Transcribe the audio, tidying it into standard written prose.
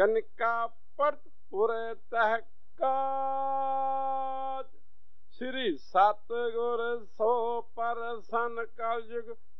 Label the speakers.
Speaker 1: गणिका पढ़त पुरे तहकाज। श्री सतगुर सो परसन कलयुग